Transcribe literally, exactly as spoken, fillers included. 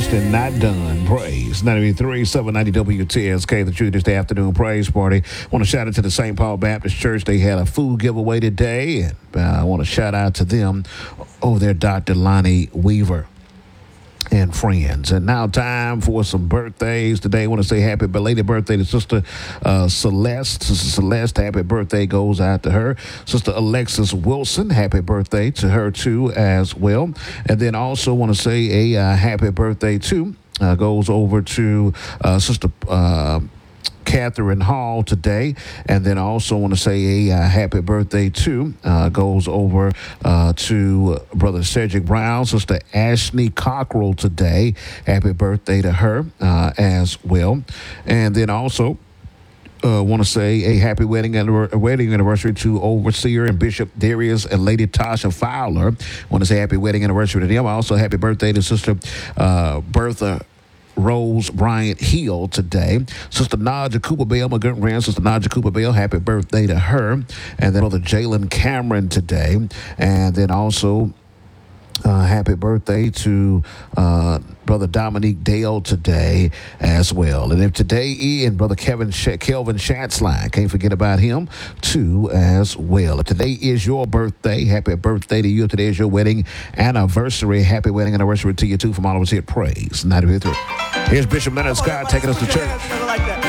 finished and not done. Praise. ninety-three, seven ninety W T S K, the Truth is the Afternoon Praise Party. Want to shout out to the Saint Paul Baptist Church. They had a food giveaway today. And uh, I want to shout out to them. Oh, they're Doctor Lonnie Weaver and friends. And now time for some birthdays today. I want to say happy belated birthday to Sister uh, Celeste. Sister Celeste, happy birthday goes out to her. Sister Alexis Wilson, happy birthday to her too as well. And then also want to say a uh, happy birthday too uh, goes over to uh, Sister uh, Catherine Hall today. And then I also want to say a uh, happy birthday too uh, goes over uh, to Brother Cedric Brown, Sister Ashley Cockrell today. Happy birthday to her uh, as well. And then also Uh, want to say a happy wedding anniver- wedding anniversary to Overseer and Bishop Darius and Lady Tasha Fowler. Want to say happy wedding anniversary to them. Also, happy birthday to Sister uh, Bertha Rose Bryant Hill today. Sister Naja Cooper Bell, my good friend, Sister Naja Cooper Bell, happy birthday to her. And then Brother Jalen Cameron today. And then also uh, happy birthday to uh, Brother Dominique Dale today as well. And if today is Brother Kevin Sh- Kelvin Schatzline, can't forget about him too as well. If today is your birthday, happy birthday to you. Today is your wedding anniversary. Happy wedding anniversary to you too from all of us here at Praise ninety-three. Here's Bishop Leonard Scott taking us to church.